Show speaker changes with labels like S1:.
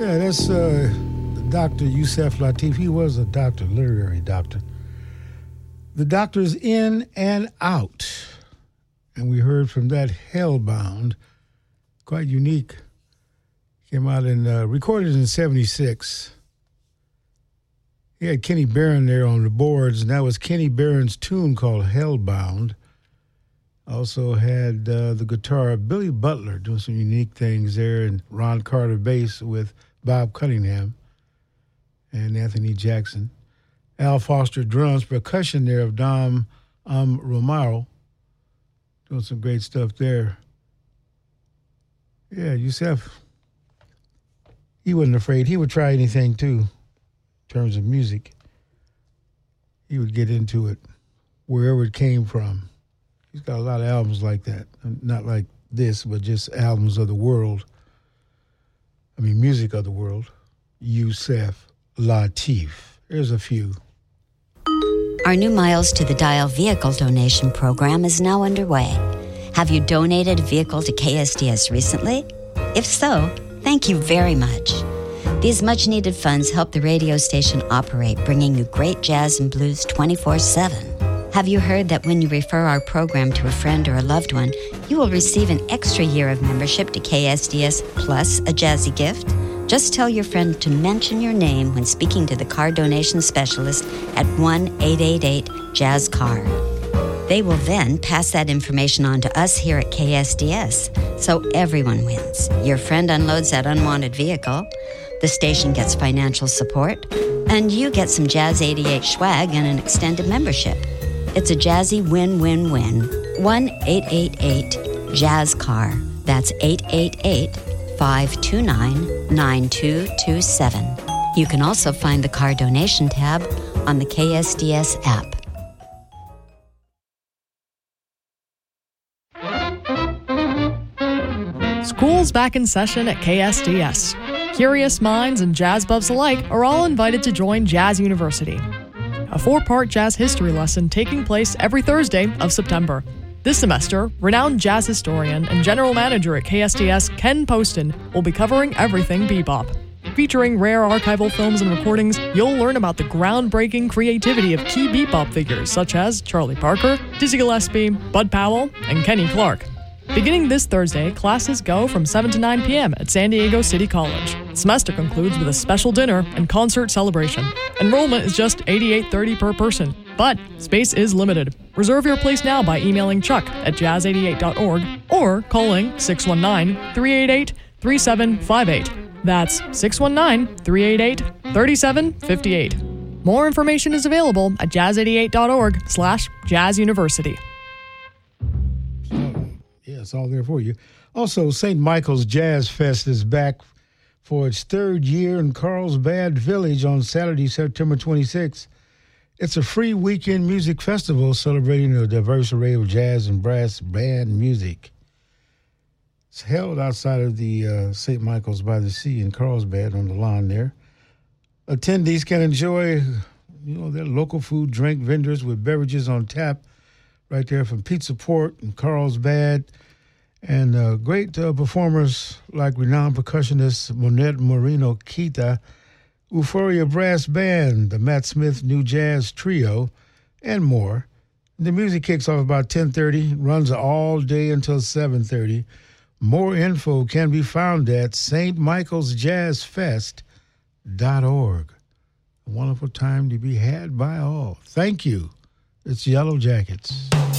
S1: Yeah, that's Dr. Yusef Lateef. He was a doctor, literary doctor. The Doctor's In and Out. And we heard from that Hellbound. Quite unique. Came out and recorded in 76. He had Kenny Barron there on the boards, and that was Kenny Barron's tune called Hellbound. Also had the guitar of Billy Butler doing some unique things there, and Ron Carter bass with Bob Cunningham and Anthony Jackson. Al Foster drums, percussion there of Dom Romero, doing some great stuff there. Yeah, Yusef, he wasn't afraid. He would try anything, too, in terms of music. He would get into it wherever it came from. He's got a lot of albums like that. Not like this, but just albums of the world. I mean, music of the world. Yusef Lateef. Here's a few.
S2: Our new Miles to the Dial vehicle donation program is now underway. Have you donated a vehicle to KSDS recently? If so, thank you very much. These much-needed funds help the radio station operate, bringing you great jazz and blues 24/7. Have you heard that when you refer our program to a friend or a loved one, you will receive an extra year of membership to KSDS plus a jazzy gift? Just tell your friend to mention your name when speaking to the car donation specialist at 1-888-JAZZ-CAR. They will then pass that information on to us here at KSDS, so everyone wins. Your friend unloads that unwanted vehicle, the station gets financial support, and you get some Jazz 88 swag and an extended membership. It's a jazzy win-win-win. 1-888-JAZZ-CAR. That's 888-529-9227. You can also find the car donation tab on the KSDS app.
S3: School's back in session at KSDS. Curious minds and jazz buffs alike are all invited to join Jazz University, a 4-part jazz history lesson taking place every Thursday of September. This semester, renowned jazz historian and general manager at KSDS, Ken Poston, will be covering everything bebop. Featuring rare archival films and recordings, you'll learn about the groundbreaking creativity of key bebop figures such as Charlie Parker, Dizzy Gillespie, Bud Powell, and Kenny Clark. Beginning this Thursday, classes go from 7 to 9 p.m. at San Diego City College. The semester concludes with a special dinner and concert celebration. Enrollment is just $88.30 per person, but space is limited. Reserve your place now by emailing Chuck at jazz88.org or calling 619-388-3758. That's 619-388-3758. More information is available at jazz88.org/jazzuniversity.
S1: Yeah, it's all there for you. Also, St. Michael's Jazz Fest is back for its 3rd year in Carlsbad Village on Saturday, September 26th. It's a free weekend music festival celebrating a diverse array of jazz and brass band music. It's held outside of the St. Michael's by the Sea in Carlsbad on the lawn there. Attendees can enjoy, their local food, drink vendors with beverages on tap right there from Pizza Port and Carlsbad. And great performers like renowned percussionist Monet Moreno Quita, Euphoria Brass Band, the Matt Smith New Jazz Trio, and more. The music kicks off about 10:30, runs all day until 7:30. More info can be found at stmichaelsjazzfest.org. A wonderful time to be had by all. Thank you. It's Yellow Jackets.